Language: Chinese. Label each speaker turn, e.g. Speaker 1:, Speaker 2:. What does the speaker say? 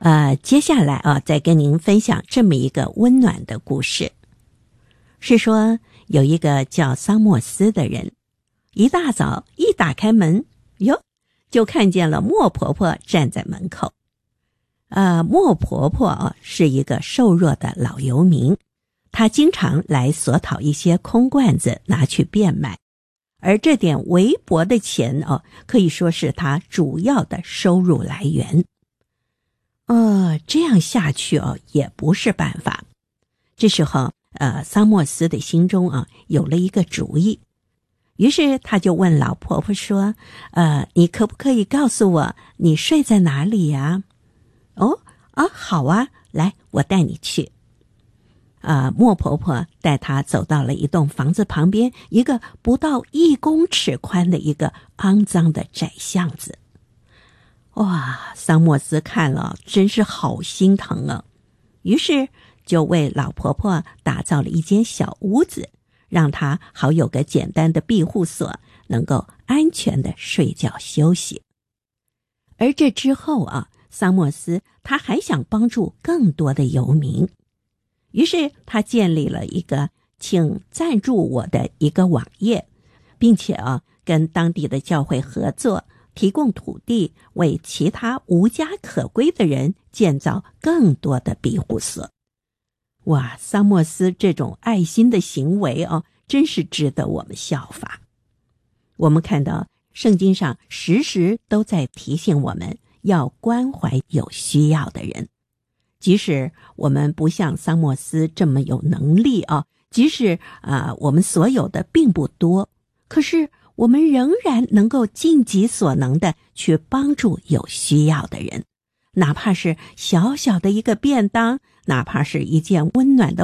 Speaker 1: 接下来再跟您分享这么一个温暖的故事。是说有一个叫桑莫斯的人，一大早一打开门，就看见了莫婆婆站在门口。莫婆婆是一个瘦弱的老游民，她经常来索讨一些空罐子拿去变卖，而这点微薄的钱可以说是她主要的收入来源。这样下去也不是办法。这时候桑莫斯的心中有了一个主意，于是他就问老婆婆说，你可不可以告诉我你睡在哪里呀？好啊，来，我带你去。莫婆婆带他走到了一栋房子旁边，一个不到1公尺宽的一个肮脏的窄巷子。哇，桑莫斯看了真是好心疼啊，于是就为老婆婆打造了一间小屋子，让她好有个简单的庇护所，能够安全的睡觉休息。而这之后桑莫斯他还想帮助更多的游民，于是他建立了一个请赞助我的一个网页，并且跟当地的教会合作，提供土地，为其他无家可归的人建造更多的庇护所。哇，桑莫斯这种爱心的行为真是值得我们效法。我们看到圣经上时时都在提醒我们要关怀有需要的人。即使我们不像桑莫斯这么有能力即使我们所有的并不多，可是我们仍然能够尽己所能的去帮助有需要的人，哪怕是小小的一个便当，哪怕是一件温暖的